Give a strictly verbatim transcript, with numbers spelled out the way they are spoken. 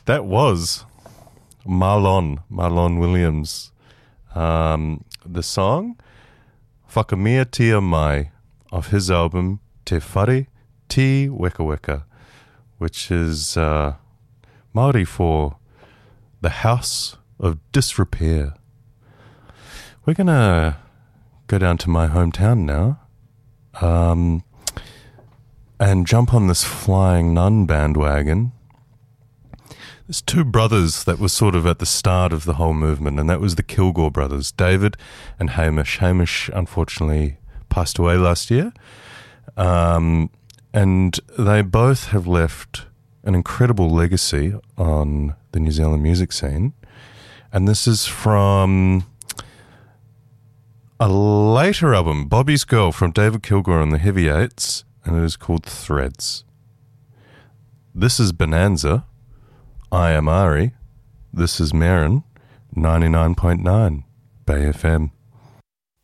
That was Marlon, Marlon Williams. Um, the song, Whakamea Tia Mai, of his album Te Whare Ti Weka Weka, which is uh, Māori for the House of Disrepair. We're going to go down to my hometown now um, and jump on this Flying Nun bandwagon. There's two brothers that were sort of at the start of the whole movement, and that was the Kilgore brothers, David and Hamish. Hamish, unfortunately, passed away last year. Um, and they both have left an incredible legacy on the New Zealand music scene. And this is from a later album, Bobby's Girl, from David Kilgore and the Heavy Eights, and it is called Threads. This is Bonanza. I am Ari. This is Marin, ninety-nine point nine Bay F M.